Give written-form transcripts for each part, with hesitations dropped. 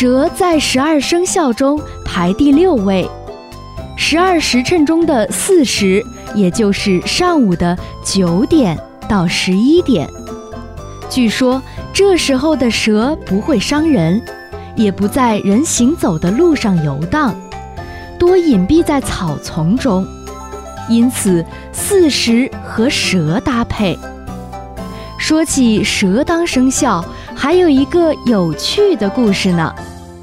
蛇在12生肖中排第6位，12时辰中的巳时，也就是上午的9点到11点。据说这时候的蛇不会伤人，也不在人行走的路上游荡，多隐蔽在草丛中，因此巳时和蛇搭配。说起蛇当生肖，还有一个有趣的故事呢。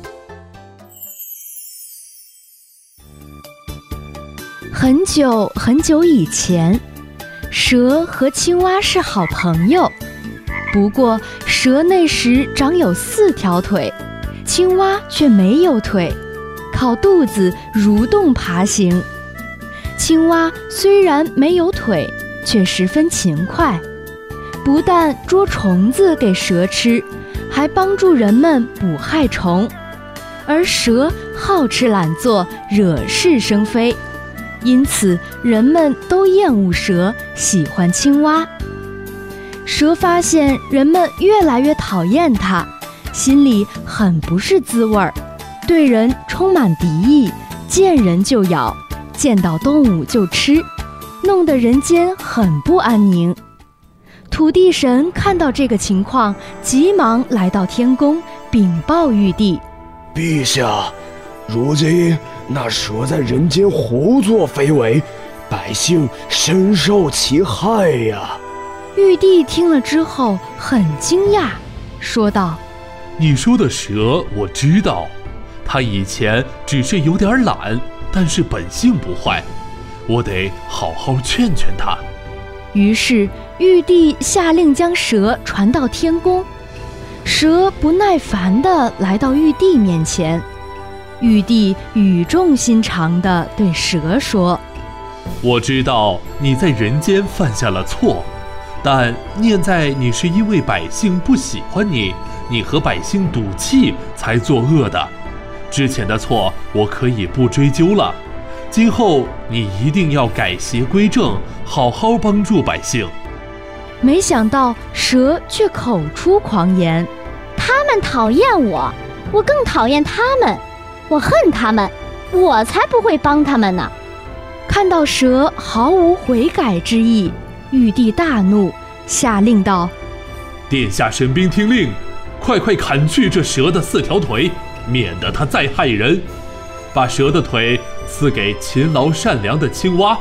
很久很久以前，蛇和青蛙是好朋友。不过蛇那时长有4条腿，青蛙却没有腿，靠肚子蠕动爬行。青蛙虽然没有腿，却十分勤快，不但捉虫子给蛇吃，还帮助人们捕害虫。而蛇好吃懒做，惹是生非，因此人们都厌恶蛇，喜欢青蛙。蛇发现人们越来越讨厌它，心里很不是滋味儿，对人充满敌意，见人就咬，见到动物就吃，弄得人间很不安宁。土地神看到这个情况，急忙来到天宫禀报玉帝： 陛下，如今那蛇在人间胡作非为，百姓深受其害呀。 玉帝听了之后很惊讶，说道： 你说的蛇我知道，它以前只是有点懒，但是本性不坏，我得好好劝劝它。 于是玉帝下令将蛇传到天宫。蛇不耐烦地来到玉帝面前，玉帝语重心长地对蛇说： 我知道你在人间犯下了错，但念在你是因为百姓不喜欢你，你和百姓赌气才作恶的，之前的错我可以不追究了，今后你一定要改邪归正，好好帮助百姓。 没想到蛇却口出狂言： 他们讨厌我，我更讨厌他们，我恨他们，我才不会帮他们呢。 看到蛇毫无悔改之意，玉帝大怒，下令道： 殿下神兵听令，快砍去这蛇的4条腿，免得它再害人，把蛇的腿赐给勤劳善良的青蛙。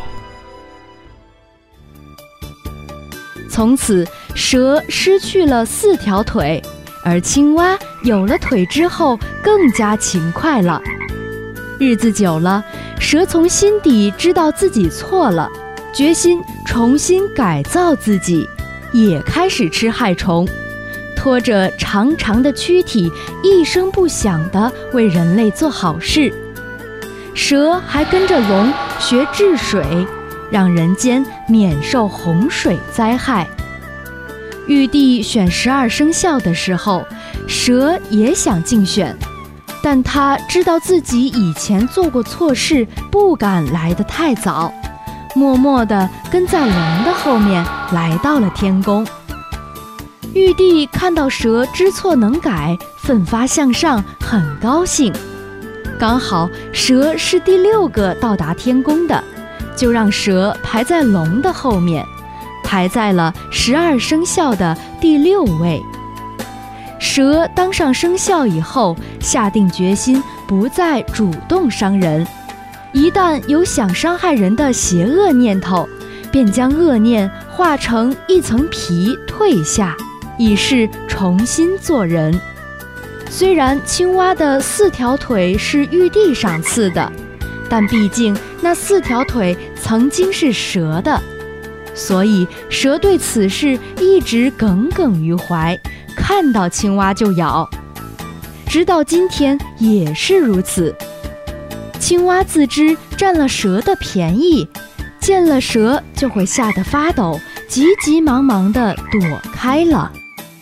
从此蛇失去了4条腿，而青蛙有了腿之后更加勤快了。日子久了，蛇从心底知道自己错了，决心重新改造自己，也开始吃害虫，拖着长长的躯体，一声不响地为人类做好事。蛇还跟着龙学治水，让人间免受洪水灾害。玉帝选12生肖的时候，蛇也想竞选，但他知道自己以前做过错事，不敢来得太早，默默地跟在龙的后面来到了天宫。玉帝看到蛇知错能改，奋发向上，很高兴。刚好蛇是第6个到达天宫的，就让蛇排在龙的后面，排在了12生肖的第6位。蛇当上生肖以后，下定决心不再主动伤人，一旦有想伤害人的邪恶念头，便将恶念化成一层皮退下，以示重新做人。虽然青蛙的4条腿是玉帝赏赐的，但毕竟那4条腿曾经是蛇的，所以蛇对此事一直耿耿于怀，看到青蛙就咬，直到今天也是如此。青蛙自知占了蛇的便宜，见了蛇就会吓得发抖，急急忙忙地躲开了。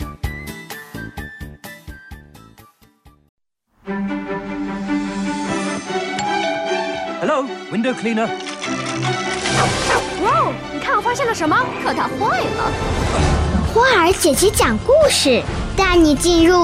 Hello, window cleaner. 哇哦，你看我发现了什么？可它坏了。 花儿姐姐讲故事，带你进入